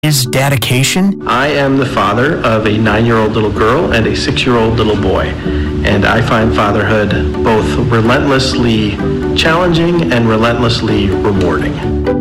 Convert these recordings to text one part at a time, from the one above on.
Is dedication? I am the father of a 9-year-old little girl and a 6-year-old little boy, and I find fatherhood both relentlessly challenging and relentlessly rewarding.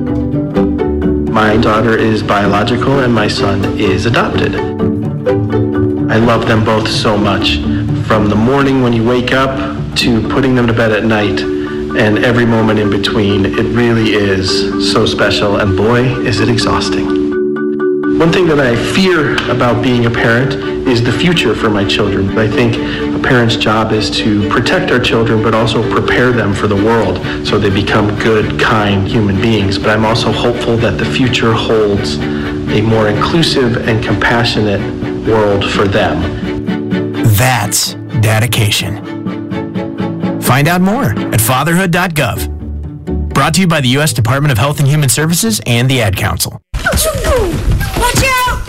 My daughter is biological and my son is adopted. I love them both so much, from the morning when you wake up to putting them to bed at night and every moment in between. It really is so special, and boy, is it exhausting. One thing that I fear about being a parent is the future for my children. I think a parent's job is to protect our children, but also prepare them for the world so they become good, kind human beings. But I'm also hopeful that the future holds a more inclusive and compassionate world for them. That's dedication. Find out more at fatherhood.gov. Brought to you by the U.S. Department of Health and Human Services and the Ad Council. Watch out!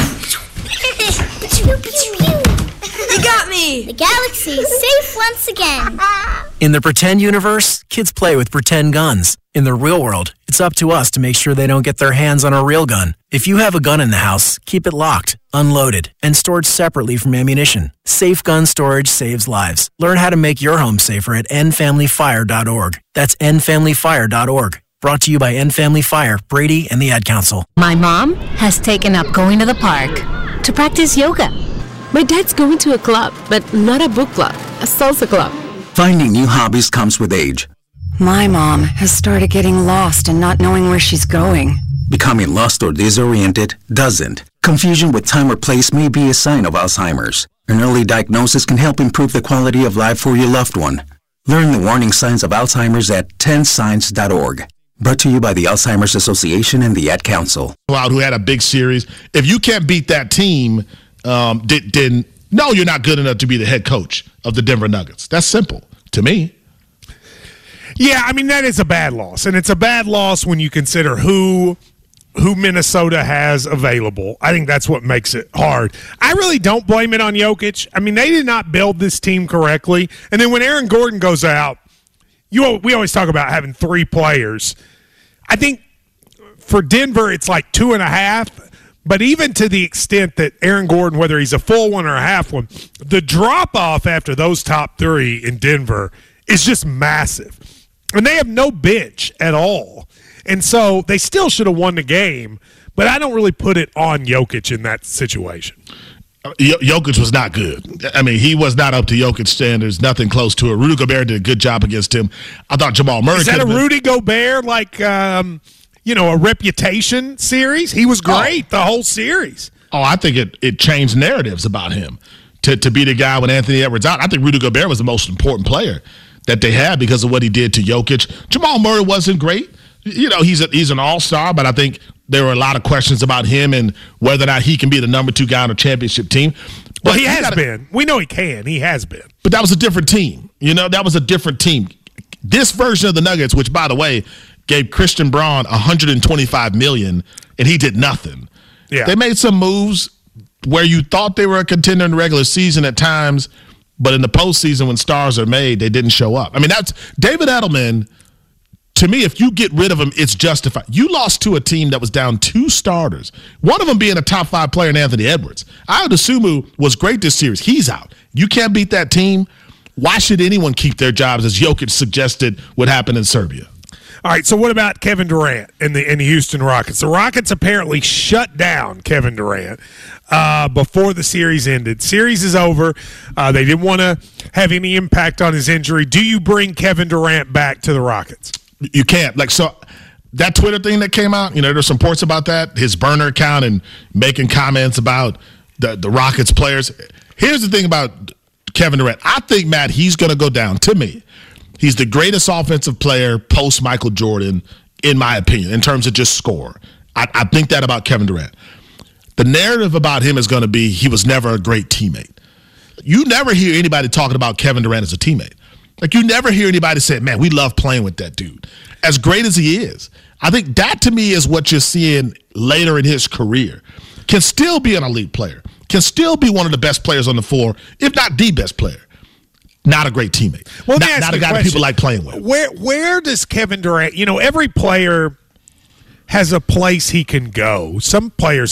You got me! The galaxy is safe once again. In the pretend universe, kids play with pretend guns. In the real world, it's up to us to make sure they don't get their hands on a real gun. If you have a gun in the house, keep it locked, unloaded, and stored separately from ammunition. Safe gun storage saves lives. Learn how to make your home safer at endfamilyfire.org. That's endfamilyfire.org. Brought to you by End Family Fire, Brady, and the Ad Council. My mom has taken up going to the park to practice yoga. My dad's going to a club, but not a book club, a salsa club. Finding new hobbies comes with age. My mom has started getting lost and not knowing where she's going. Becoming lost or disoriented doesn't. Confusion with time or place may be a sign of Alzheimer's. An early diagnosis can help improve the quality of life for your loved one. Learn the warning signs of Alzheimer's at 10signs.org. Brought to you by the Alzheimer's Association and the Ad Council. Who had a big series. If you can't beat that team, then no, you're not good enough to be the head coach of the Denver Nuggets. That's simple to me. Yeah, I mean, that is a bad loss. And it's a bad loss when you consider who Minnesota has available. I think that's what makes it hard. I really don't blame it on Jokic. I mean, they did not build this team correctly. And then when Aaron Gordon goes out, we always talk about having 3 players. I think for Denver, it's like 2.5. But even to the extent that Aaron Gordon, whether he's a full one or a half one, the drop-off after those top 3 in Denver is just massive. And they have no bench at all. And so they still should have won the game, but I don't really put it on Jokic in that situation. Jokic was not good. I mean, he was not up to Jokic standards, nothing close to it. Rudy Gobert did a good job against him. I thought Jamal Murray Is that a Rudy Gobert, like, a reputation series? He was great the whole series. Oh, I think it changed narratives about him to be the guy when Anthony Edwards out. I think Rudy Gobert was the most important player that they had because of what he did to Jokic. Jamal Murray wasn't great. He's an all-star, but I think there were a lot of questions about him and whether or not he can be the number 2 guy on a championship team. But well, he has been. We know he can. He has been. But that was a different team. That was a different team. This version of the Nuggets, which, by the way, gave Christian Braun $125 million, and he did nothing. Yeah. They made some moves where you thought they were a contender in the regular season at times, but in the postseason when stars are made, they didn't show up. I mean, that's David Edelman. To me, if you get rid of him, it's justified. You lost to a team that was down 2 starters, one of them being a top 5 player in Anthony Edwards. Ayo Dosunmu was great this series. He's out. You can't beat that team. Why should anyone keep their jobs, as Jokic suggested would happen in Serbia? All right, so what about Kevin Durant and the Houston Rockets? The Rockets apparently shut down Kevin Durant before the series ended. Series is over. They didn't want to have any impact on his injury. Do you bring Kevin Durant back to the Rockets? You can't. So that Twitter thing that came out, there's some reports about that, his burner account and making comments about the Rockets players. Here's the thing about Kevin Durant. I think, Matt, he's going to go down. To me, he's the greatest offensive player post Michael Jordan, in my opinion, in terms of just score. I think that about Kevin Durant. The narrative about him is going to be he was never a great teammate. You never hear anybody talking about Kevin Durant as a teammate. Like, you never hear anybody say, man, we love playing with that dude. As great as he is, I think that, to me, is what you're seeing later in his career. Can still be an elite player. Can still be one of the best players on the floor, if not the best player. Not a great teammate. Well, not a guy that people like playing with. Where does Kevin Durant, every player has a place he can go. Some players